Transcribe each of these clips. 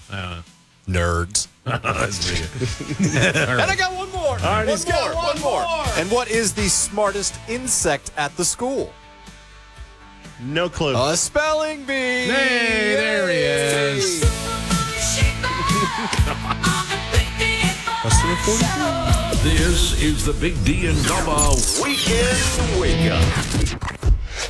Nerds. And I got one more. All right, he's got one more. And what is the smartest insect at the school? No clue. A spelling bee. Hey, there he is. Customer 42. This is the Big D and Bubba Weekend Wake Up.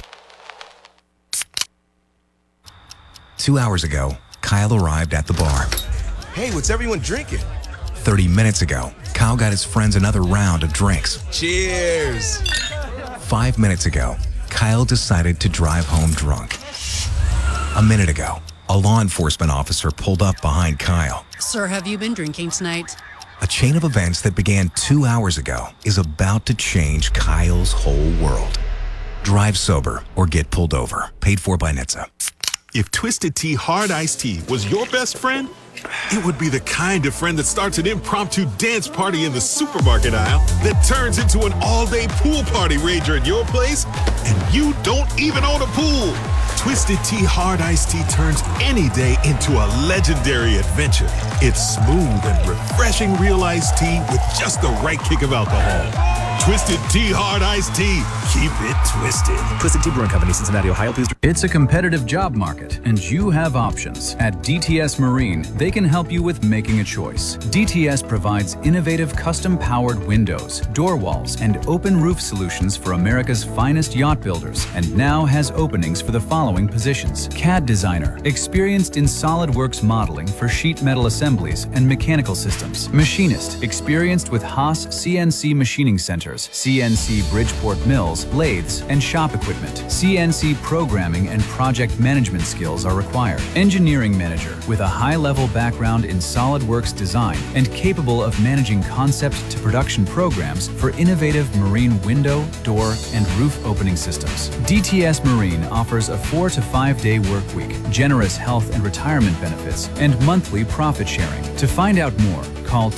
2 hours ago, Kyle arrived at the bar. Hey, what's everyone drinking? 30 minutes ago, Kyle got his friends another round of drinks. Cheers. 5 minutes ago, Kyle decided to drive home drunk. A minute ago, a law enforcement officer pulled up behind Kyle. Sir, have you been drinking tonight? A chain of events that began 2 hours ago is about to change Kyle's whole world. Drive sober or get pulled over. Paid for by NHTSA. If Twisted Tea Hard Iced Tea was your best friend, it would be the kind of friend that starts an impromptu dance party in the supermarket aisle that turns into an all-day pool party rager at your place, and you don't even own a pool. Twisted Tea Hard Iced Tea turns any day into a legendary adventure. It's smooth and refreshing real iced tea with just the right kick of alcohol. Twisted Tea Hard Iced Tea. Keep it twisted. Twisted Tea Brewing Company, Cincinnati, Ohio. Please. It's a competitive job market, and you have options. At DTS Marine, they can help you with making a choice. DTS provides innovative custom-powered windows, door walls, and open roof solutions for America's finest yacht builders, and now has openings for the following positions. CAD designer, experienced in SolidWorks modeling for sheet metal assemblies and mechanical systems. Machinist, experienced with Haas CNC machining centers, CNC Bridgeport mills, lathes, and shop equipment. CNC programming and project management skills are required. Engineering manager with a high-level background in SolidWorks design and capable of managing concept to production programs for innovative marine window, door, and roof opening systems. DTS Marine offers a 4 to 5 day work week, generous health and retirement benefits, and monthly profit sharing. To find out more, call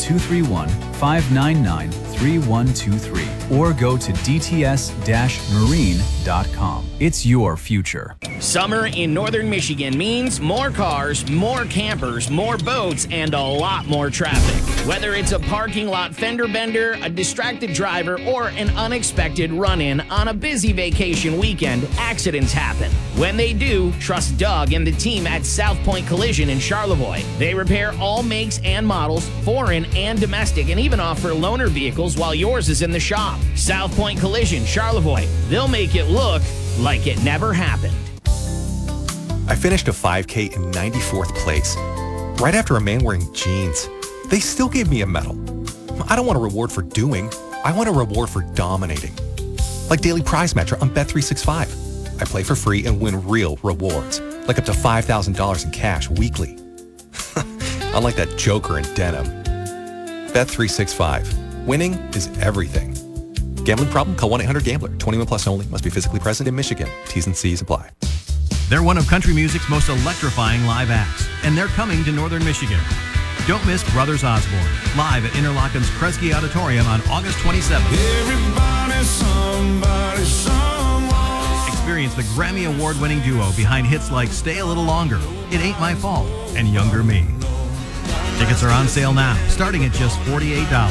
231-599-3123 or go to dts-marine.com. It's your future. Summer in northern Michigan means more cars, more campers, more boats, and a lot more traffic. Whether it's a parking lot fender bender, a distracted driver, or an unexpected run-in on a busy vacation weekend, accidents happen. When they do, trust Doug and the team at South Point Collision in Charlevoix. They repair all makes and models, foreign and domestic, and even offer loaner vehicles while yours is in the shop. South Point Collision, Charlevoix. They'll make it look like it never happened. I finished a 5K in 94th place. Right after a man wearing jeans. They still gave me a medal. I don't want a reward for doing. I want a reward for dominating. Like Daily Prize Match on Bet365. I play for free and win real rewards, like up to $5,000 in cash weekly. Unlike that joker in denim. Bet365. Winning is everything. Gambling problem? Call 1-800-GAMBLER. 21 plus only. Must be physically present in Michigan. T's and C's apply. They're one of country music's most electrifying live acts, and they're coming to Northern Michigan. Don't miss Brothers Osborne, live at Interlochen's Kresge Auditorium on August 27th. Everybody, somebody, someone. Experience the Grammy Award-winning duo behind hits like Stay a Little Longer, It Ain't My Fault, and Younger Me. Tickets are on sale now, starting at just $48.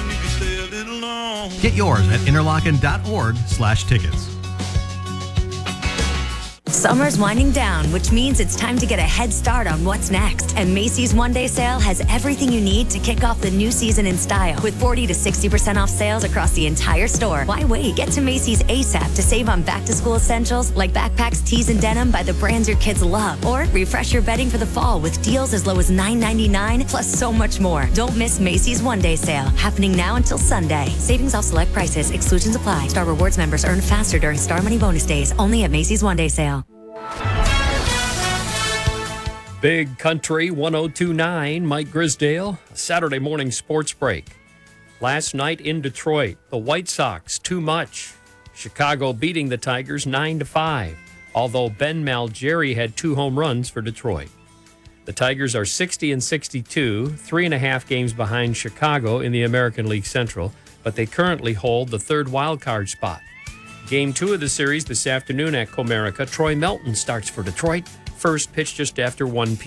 Get yours at interlochen.org/tickets. Summer's winding down, which means it's time to get a head start on what's next. And Macy's One-Day Sale has everything you need to kick off the new season in style. With 40 to 60% off sales across the entire store. Why wait? Get to Macy's ASAP to save on back-to-school essentials like backpacks, tees, and denim by the brands your kids love. Or refresh your bedding for the fall with deals as low as $9.99, plus so much more. Don't miss Macy's One-Day Sale, happening now until Sunday. Savings off select prices. Exclusions apply. Star Rewards members earn faster during Star Money bonus days. Only at Macy's One-Day Sale. Big Country 102.9, Mike Grisdale, Saturday morning sports break. Last night in Detroit, the White Sox, too much. Chicago beating the Tigers 9-5, although Ben Malgeri had 2 home runs for Detroit. The Tigers are 60-62, 3.5 games behind Chicago in the American League Central, but they currently hold the 3rd wildcard spot. Game 2 of the series this afternoon at Comerica, Troy Melton starts for Detroit. First pitch just after 1 p.m.